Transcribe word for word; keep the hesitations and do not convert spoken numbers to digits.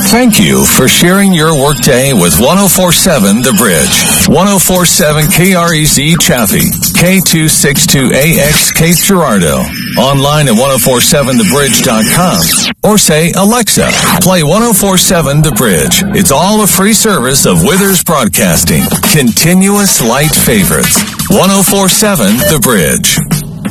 Thank you for sharing your workday with one oh four point seven The Bridge. one oh four point seven K R E Z Chaffee, K two sixty-two A X Cape Girardeau. Online at ten forty-seven the bridge dot com. Or say, Alexa, play ten forty-seven The Bridge. It's all a free service of Withers Broadcasting. Continuous light favorites. ten forty-seven The Bridge.